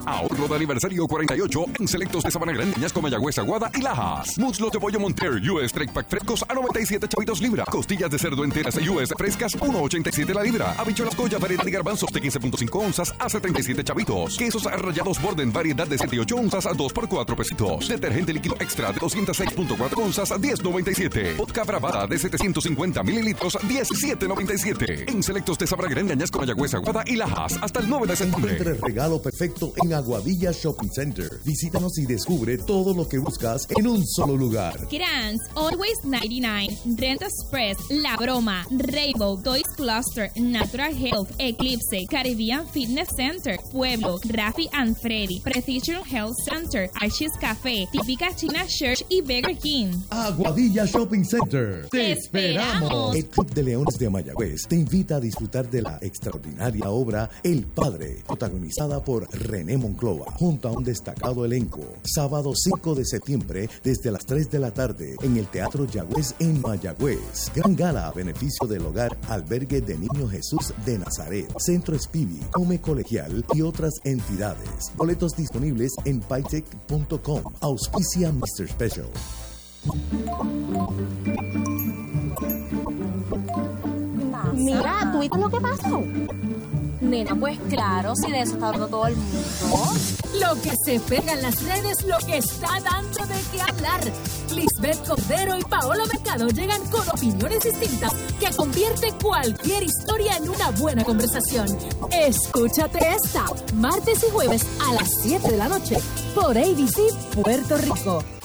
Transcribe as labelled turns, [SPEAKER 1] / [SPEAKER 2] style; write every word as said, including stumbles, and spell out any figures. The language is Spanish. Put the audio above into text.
[SPEAKER 1] Ahorro de aniversario cuarenta y ocho en selectos de Sabana Grande, Añasco, Mayagüez, Aguada y Lajas. Muslos de pollo Monter U S Strike Pack frescos a noventa y siete chavitos libra. Costillas de cerdo enteras U S frescas uno ochenta y siete la libra. Habichuelas Goya variedad de garbanzos de quince punto cinco onzas a setenta y siete chavitos. Quesos rallados Borden variedad de siete y ocho onzas a dos por cuatro pesitos. Detergente líquido extra de doscientos seis punto cuatro onzas a diez noventa y siete. Vodka Bravada de setecientos cincuenta mililitros diecisiete noventa y siete. En selectos de Sabana Grande, Añasco, Mayagüez, Aguada y Lajas hasta el nueve de septiembre.
[SPEAKER 2] Encuentra el regalo perfecto en Aguadilla Shopping Center. Visítanos y descubre todo lo que buscas en un solo lugar.
[SPEAKER 3] Grants, Always noventa y nueve, Rent Express, La Broma, Rainbow, Toys Cluster, Natural Health, Eclipse, Caribbean Fitness Center, Pueblo, Rafi and Freddy, Precision Health Center, Archie's Café, Típica China Church y Burger King.
[SPEAKER 2] Aguadilla Shopping Center.
[SPEAKER 3] ¡Te esperamos!
[SPEAKER 2] El Club de Leones de Mayagüez te invita a disfrutar de la extraordinaria obra El Padre, protagonizada por René Monclova, junto a un destacado elenco. Sábado cinco de septiembre, desde las tres de la tarde, en el Teatro Yagüez en Mayagüez. Gran gala a beneficio del Hogar Albergue de Niño Jesús de Nazaret, Centro Spivi, Come Colegial y otras entidades. Boletos disponibles en paytech punto com. Auspicia mister Special.
[SPEAKER 4] Mira, ¿tú viste lo que pasó?
[SPEAKER 5] Nena, pues claro, si de eso está hablando todo el mundo.
[SPEAKER 6] Lo que se pega en las redes, lo que está dando de qué hablar. Lisbeth Cordero y Paola Mercado llegan con opiniones distintas que convierte cualquier historia en una buena conversación. Escúchate esta, martes y jueves a las siete de la noche por A B C Puerto Rico.